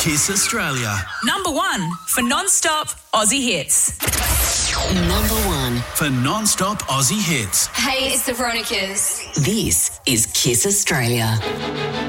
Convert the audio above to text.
Kiss Australia. Number 1 for non-stop Aussie hits. Number 1 for non-stop Aussie hits. Hey, it's the Veronicas. This is Kiss Australia.